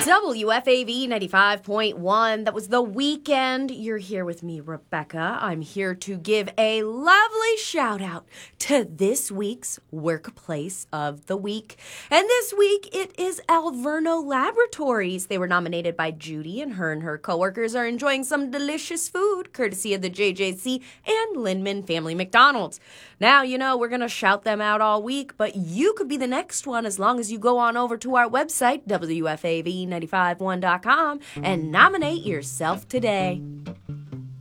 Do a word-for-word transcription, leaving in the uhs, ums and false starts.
W F A V ninety-five point one. That was The Weekend. You're here with me, Rebecca. I'm here to give a lovely shout out to this week's Workplace of the Week. And this week it is Alverno Laboratories. They were nominated by Judy, and her and her coworkers are enjoying some delicious food courtesy of the J J C and Lindman Family McDonald's. Now, you know, we're going to shout them out all week, but you could be the next one as long as you go on over to our website, W F A V nine five one dot com, and nominate yourself today.